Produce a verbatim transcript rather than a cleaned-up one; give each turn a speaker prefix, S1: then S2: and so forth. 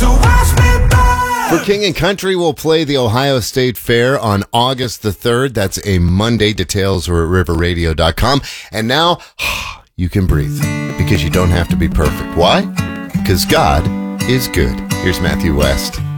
S1: So watch me burn.
S2: For King and Country, we'll play the Ohio State Fair on August the third. That's a Monday. Details are at river radio dot com. And now you can breathe because you don't have to be perfect. Why? Because God is good. Here's Matthew West.